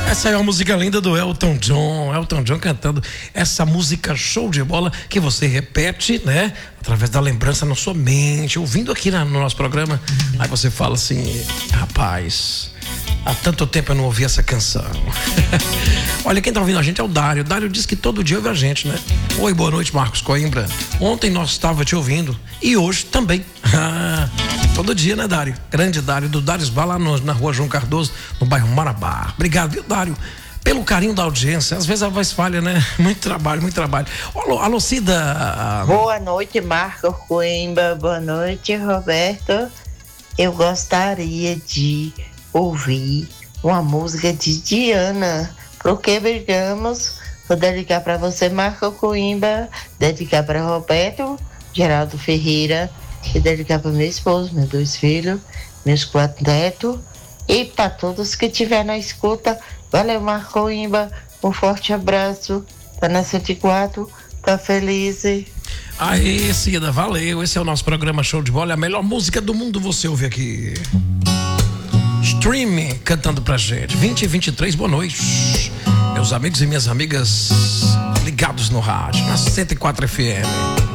Essa é uma música linda do Elton John cantando essa música show de bola que você repete, né? Através da lembrança na sua mente, ouvindo aqui no nosso programa. Aí você fala assim, rapaz, há tanto tempo eu não ouvi essa canção. Olha, quem tá ouvindo a gente é o Dário. O Dário diz que todo dia ouve a gente, né? Oi, boa noite, Marcos Coimbra. Ontem nós estávamos te ouvindo e hoje também. Todo dia, né, Dário? Grande Dário, do Dário Sbar, lá na rua João Cardoso, no bairro Marabá. Obrigado, viu, Dário, pelo carinho da audiência. Às vezes a voz falha, né? Muito trabalho. Alô, Cida. Boa noite, Marcos Coimbra. Boa noite, Roberto. Eu gostaria de ouvir uma música de Diana. Por que brigamos? Vou dedicar para você, Marcos Coimbra. Dedicar para Roberto Geraldo Ferreira. E dedicar para meu esposo, meus 2 filhos, meus 4 netos e para todos que estiver na escuta. Valeu, Marco Coimbra, um forte abraço. Tá na 104, tá feliz. Aí, Cida, valeu. Esse é o nosso programa Show de Bola. A melhor música do mundo você ouve aqui. Stream cantando pra gente. 20 e 23, boa noite. Meus amigos e minhas amigas ligados no rádio, na 104 FM.